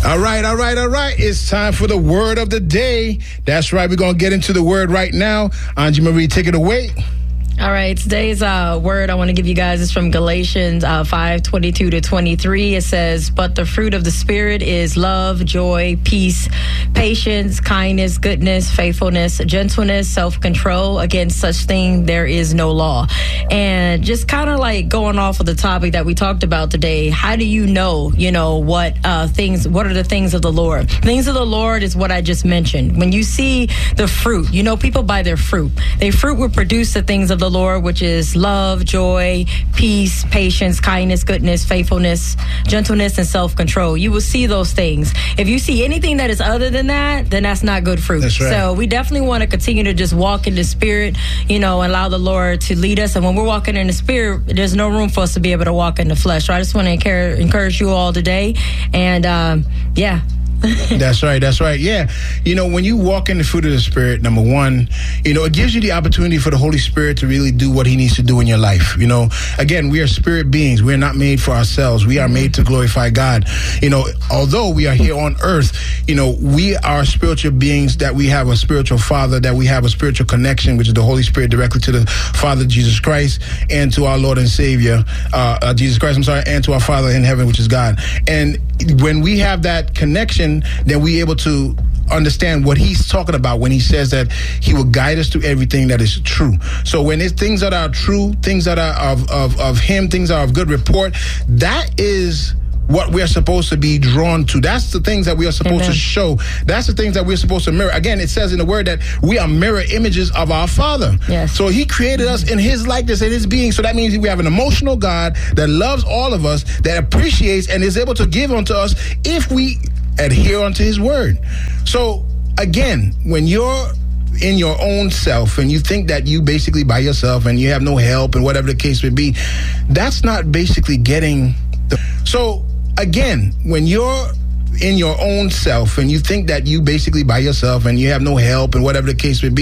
All right. It's time for the word of the day. That's right. We're going to get into the word right now. Angie Marie, take it away. All right, today's word I want to give you guys is from Galatians 5:22-23. It says, "But the fruit of the Spirit is love, joy, peace, patience, kindness, goodness, faithfulness, gentleness, self-control. Against such thing there is no law." And just kind of like going off of the topic that we talked about today, how do you know what are the things of the Lord? Things of the Lord is what I just mentioned. When you see the fruit, people buy their fruit. Their fruit will produce the things of the Lord, which is love, joy, peace, patience, kindness, goodness, faithfulness, gentleness, and self-control. You will see those things. If you see anything that is other than that, then that's not good fruit. That's right. So we definitely want to continue to just walk in the Spirit, allow the Lord to lead us. And when we're walking in the Spirit, there's no room for us to be able to walk in the flesh. So I just want to encourage you all today. And That's right. Yeah. When you walk in the fruit of the Spirit, number one, it gives you the opportunity for the Holy Spirit to really do what he needs to do in your life. Again, we are spirit beings. We are not made for ourselves. We are made to glorify God. Although we are here on earth, we are spiritual beings, that we have a spiritual Father, that we have a spiritual connection, which is the Holy Spirit, directly to the Father, Jesus Christ, and to our Lord and Savior, Jesus Christ, and to our Father in heaven, which is God. And when we have that connection, then we're able to understand what he's talking about when he says that he will guide us through everything that is true. So when it's things that are true, things that are of him, things that are of good report, that is what we're supposed to be drawn to. That's the things that we are supposed to show. That's the things that we're supposed to mirror. Again, it says in the word that we are mirror images of our Father. Yes. So he created us in his likeness and his being. So that means we have an emotional God that loves all of us, that appreciates and is able to give unto us if we adhere unto his word. So again, when you're in your own self and you think that you basically by yourself and you have no help and whatever the case may be, that's not basically getting so again, when you're in your own self and you think that you basically by yourself and you have no help and whatever the case may be,